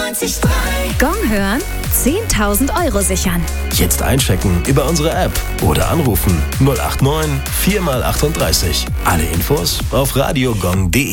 98.3. Gong hören, 10.000 € sichern. Jetzt einchecken über unsere App oder anrufen 089 4x38. Alle Infos auf radiogong.de.